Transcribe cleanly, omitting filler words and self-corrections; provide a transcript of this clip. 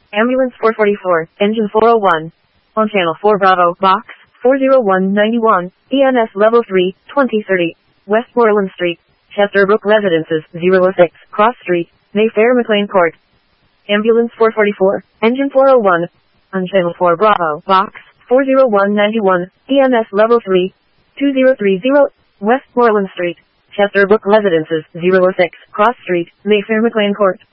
Ambulance 444, engine 401. On channel 4 Bravo, box 40191, EMS level 3, 2030, Westmoreland Street, Chesterbrook Residences, 006, Cross Street, Mayfair McLean Court. Ambulance 444, engine 401. On channel 4 Bravo, box 40191, EMS level 3, 2030, Westmoreland Street, Chesterbrook Residences, 006, Cross Street, Mayfair McLean Court.